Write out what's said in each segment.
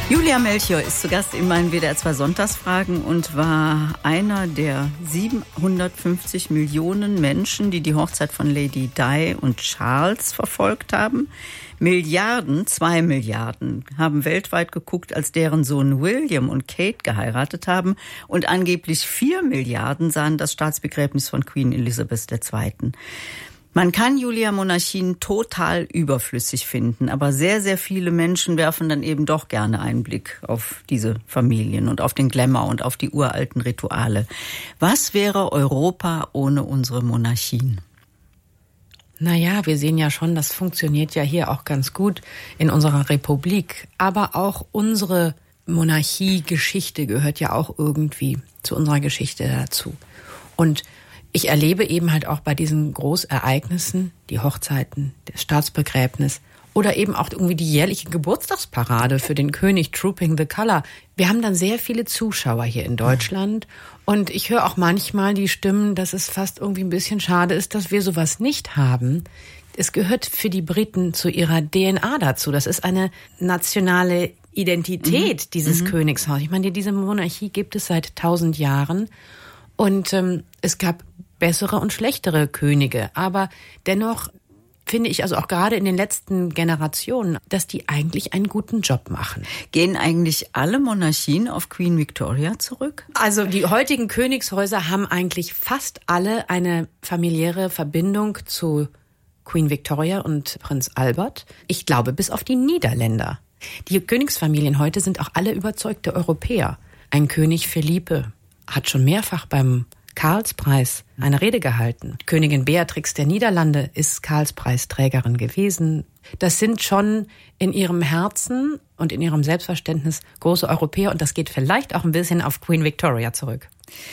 Julia Melchior ist zu Gast in meinen WDR 2 Sonntagsfragen und war einer der 750 Millionen Menschen, die die Hochzeit von Lady Di und Charles verfolgt haben. 2 Milliarden haben weltweit geguckt, als deren Sohn William und Kate geheiratet haben. Und angeblich 4 Milliarden sahen das Staatsbegräbnis von Queen Elizabeth II. Man kann, Julia, Monarchien total überflüssig finden, aber sehr, sehr viele Menschen werfen dann eben doch gerne einen Blick auf diese Familien und auf den Glamour und auf die uralten Rituale. Was wäre Europa ohne unsere Monarchien? Naja, wir sehen ja schon, das funktioniert ja hier auch ganz gut in unserer Republik. Aber auch unsere Monarchiegeschichte gehört ja auch irgendwie zu unserer Geschichte dazu. Und ich erlebe eben halt auch bei diesen Großereignissen, die Hochzeiten, das Staatsbegräbnis oder eben auch irgendwie die jährliche Geburtstagsparade für den König Trooping the Colour. Wir haben dann sehr viele Zuschauer hier in Deutschland und ich höre auch manchmal die Stimmen, dass es fast irgendwie ein bisschen schade ist, dass wir sowas nicht haben. Es gehört für die Briten zu ihrer DNA dazu. Das ist eine nationale Identität, dieses Königshaus. Ich meine, diese Monarchie gibt es seit 1000 Jahren und es gab bessere und schlechtere Könige. Aber dennoch finde ich, also auch gerade in den letzten Generationen, dass die eigentlich einen guten Job machen. Gehen eigentlich alle Monarchien auf Queen Victoria zurück? Also die heutigen Königshäuser haben eigentlich fast alle eine familiäre Verbindung zu Queen Victoria und Prinz Albert. Ich glaube, bis auf die Niederländer. Die Königsfamilien heute sind auch alle überzeugte Europäer. Ein König Philippe hat schon mehrfach beim Karlspreis eine Rede gehalten. Königin Beatrix der Niederlande ist Karlspreisträgerin gewesen. Das sind schon in ihrem Herzen und in ihrem Selbstverständnis große Europäer und das geht vielleicht auch ein bisschen auf Queen Victoria zurück.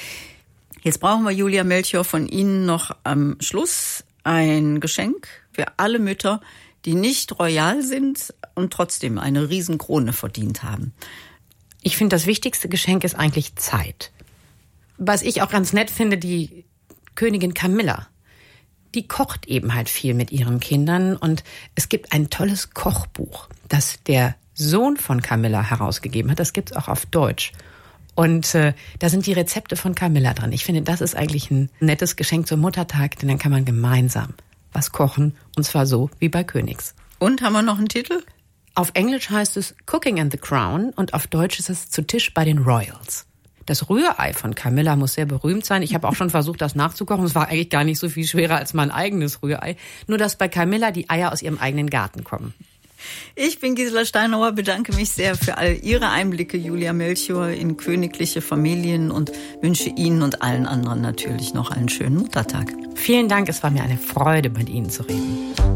Jetzt brauchen wir, Julia Melchior, von Ihnen noch am Schluss ein Geschenk für alle Mütter, die nicht royal sind und trotzdem eine Riesenkrone verdient haben. Ich finde, das wichtigste Geschenk ist eigentlich Zeit. Was ich auch ganz nett finde, die Königin Camilla, die kocht eben halt viel mit ihren Kindern und es gibt ein tolles Kochbuch, das der Sohn von Camilla herausgegeben hat. Das gibt's auch auf Deutsch. Und da sind die Rezepte von Camilla drin. Ich finde, das ist eigentlich ein nettes Geschenk zum Muttertag, denn dann kann man gemeinsam was kochen und zwar so wie bei Königs. Und haben wir noch einen Titel? Auf Englisch heißt es Cooking and the Crown und auf Deutsch ist es Zu Tisch bei den Royals. Das Rührei von Camilla muss sehr berühmt sein. Ich habe auch schon versucht, das nachzukochen. Es war eigentlich gar nicht so viel schwerer als mein eigenes Rührei. Nur, dass bei Camilla die Eier aus ihrem eigenen Garten kommen. Ich bin Gisela Steinauer, bedanke mich sehr für all Ihre Einblicke, Julia Melchior, in königliche Familien und wünsche Ihnen und allen anderen natürlich noch einen schönen Muttertag. Vielen Dank, es war mir eine Freude, mit Ihnen zu reden.